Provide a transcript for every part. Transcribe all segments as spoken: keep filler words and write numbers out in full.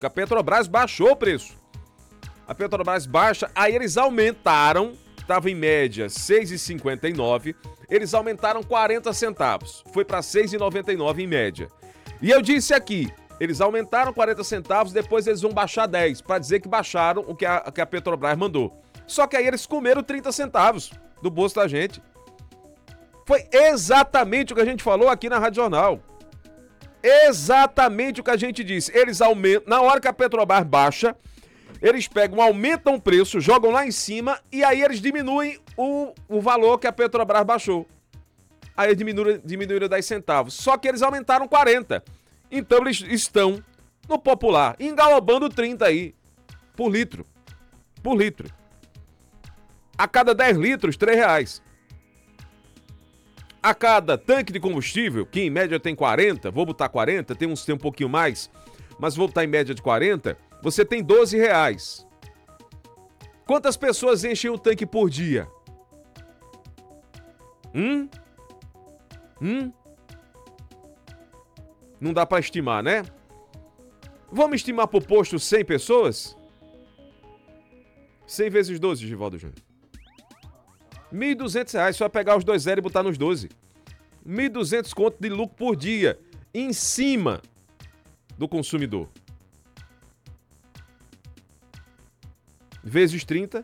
Porque a Petrobras baixou o preço. A Petrobras baixa, aí eles aumentaram, estava em média seis reais e cinquenta e nove centavos, eles aumentaram quarenta centavos. Foi para seis reais e noventa e nove centavos em média. E eu disse aqui, eles aumentaram quarenta centavos, depois eles vão baixar dez, para dizer que baixaram o que a, que a Petrobras mandou. Só que aí eles comeram trinta centavos do bolso da gente. Foi exatamente o que a gente falou aqui na Rádio Jornal. Exatamente o que a gente disse. Eles aumentam, na hora que a Petrobras baixa, eles pegam, aumentam o preço, jogam lá em cima e aí eles diminuem o, o valor que a Petrobras baixou. Aí eles diminuíram, diminuíram dez centavos. Só que eles aumentaram quarenta. Então eles estão no popular, engalobando trinta aí, por litro. Por litro. A cada dez litros, três reais. A cada tanque de combustível, que em média tem quarenta, vou botar quarenta, tem uns tem um pouquinho mais, mas vou botar em média de quarenta, você tem doze reais. Quantas pessoas enchem o tanque por dia? Hum? Hum? Não dá pra estimar, né? Vamos estimar por posto cem pessoas? cem vezes doze, Givaldo Júnior. mil e duzentos reais, só pegar os dois zero e botar nos doze. mil e duzentos conto de lucro por dia, em cima do consumidor. Vezes trinta.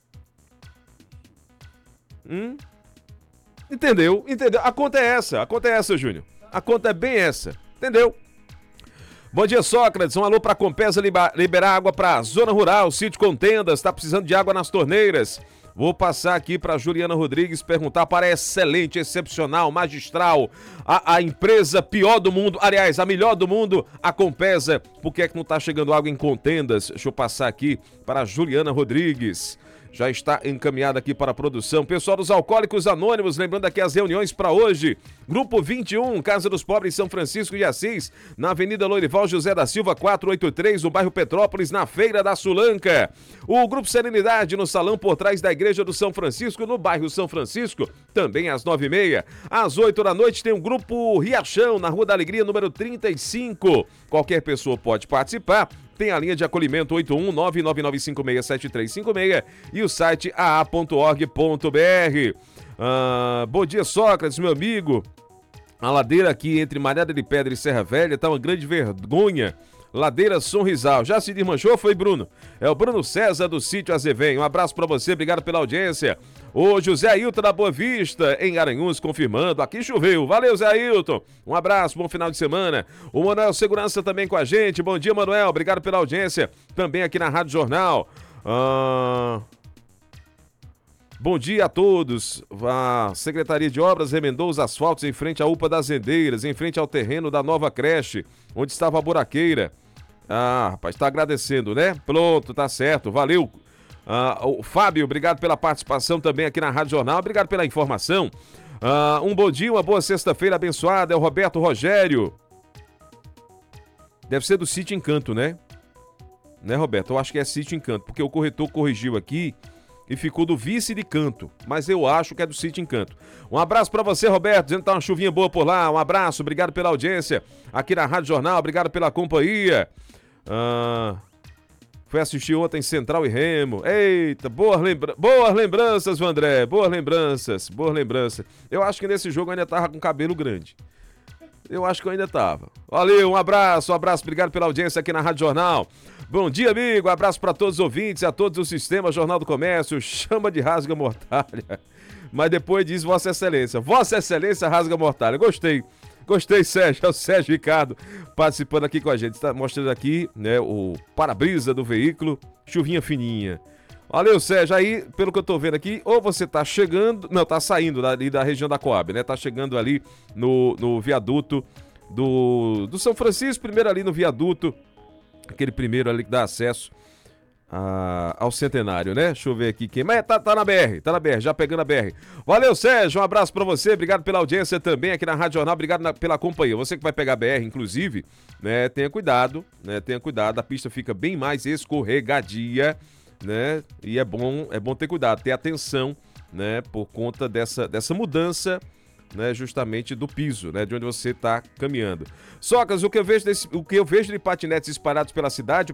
Hum? Entendeu? Entendeu? A conta é essa, a conta é essa, Júnior. A conta é bem essa, entendeu? Bom dia, Sócrates. Um alô pra Compesa liberar água pra zona rural, sítio Contendas, tá precisando de água nas torneiras. Vou passar aqui para Juliana Rodrigues perguntar para a excelente, excepcional, magistral, a, a empresa pior do mundo, aliás, a melhor do mundo, a Compesa. Por que é que não está chegando água em Contendas? Deixa eu passar aqui para a Juliana Rodrigues. Já está encaminhada aqui para a produção. Pessoal dos Alcoólicos Anônimos, lembrando aqui as reuniões para hoje. Grupo vinte e um, Casa dos Pobres, São Francisco de Assis, na Avenida Lourival José da Silva, quatrocentos e oitenta e três, no bairro Petrópolis, na Feira da Sulanca. O Grupo Serenidade, no salão por trás da Igreja do São Francisco, no bairro São Francisco, também às nove e meia. Às oito da noite tem o Grupo Riachão, na Rua da Alegria, número trinta e cinco. Qualquer pessoa pode participar. Tem a linha de acolhimento oito um nove nove nove cinco seis sete três cinco seis e o site a a ponto org ponto b r. Ah, bom dia, Sócrates, meu amigo. A ladeira aqui entre Malhada de Pedra e Serra Velha tá uma grande vergonha. Ladeira Sonrisal. Já se desmanchou, foi, Bruno? É o Bruno César do Sítio Azevém. Um abraço pra você, obrigado pela audiência. O José Ailton da Boa Vista, em Garanhuns, confirmando. Aqui choveu. Valeu, Zé Ailton. Um abraço, bom final de semana. O Manuel Segurança também com a gente. Bom dia, Manuel. Obrigado pela audiência. Também aqui na Rádio Jornal. Ah... Bom dia a todos. A Secretaria de Obras remendou os asfaltos em frente à U P A das Rendeiras, em frente ao terreno da nova creche, onde estava a buraqueira. Ah, rapaz, tá agradecendo, né? Pronto, tá certo, valeu. Ah, o Fábio, obrigado pela participação também aqui na Rádio Jornal, obrigado pela informação. Ah, um bom dia, uma boa sexta-feira abençoada, é o Roberto Rogério. Deve ser do Sítio Encanto, né? Né, Roberto? Eu acho que é Sítio Encanto, porque o corretor corrigiu aqui e ficou do vice de Canto, mas eu acho que é do Sítio Encanto. Um abraço pra você, Roberto, dizendo que tá uma chuvinha boa por lá, um abraço, obrigado pela audiência aqui na Rádio Jornal, obrigado pela companhia. Ah, foi assistir ontem Central e Remo. Eita, boas, lembra... boas lembranças, Vandré, boas lembranças, boas lembranças. Eu acho que nesse jogo eu ainda tava com cabelo grande. Eu acho que eu ainda tava. Valeu, um abraço, um abraço, obrigado pela audiência aqui na Rádio Jornal. Bom dia, amigo, abraço para todos os ouvintes, a todos do Sistema Jornal do Comércio, chama de rasga mortalha. Mas depois diz Vossa Excelência. Vossa Excelência rasga mortalha. Gostei. Gostei, Sérgio. É o Sérgio Ricardo participando aqui com a gente. Está mostrando aqui, né, o para-brisa do veículo. Chuvinha fininha. Valeu, Sérgio. Aí, pelo que eu tô vendo aqui, ou você tá chegando... Não, tá saindo ali da região da Coab, né? Tá chegando ali no, no viaduto do, do São Francisco. Primeiro ali no viaduto. Aquele primeiro ali que dá acesso a, ao Centenário, né? Deixa eu ver aqui quem... Mas tá, tá na B R, tá na B R, já pegando a B R. Valeu, Sérgio, um abraço pra você, obrigado pela audiência também aqui na Rádio Jornal, obrigado na, pela companhia. Você que vai pegar a B R, inclusive, né? Tenha cuidado, né? Tenha cuidado, a pista fica bem mais escorregadia, né? E é bom, é bom ter cuidado, ter atenção, né? Por conta dessa, dessa mudança né, justamente do piso, né, de onde você está caminhando. Sócrates, o que eu vejo desse, o que eu vejo de patinetes espalhados pela cidade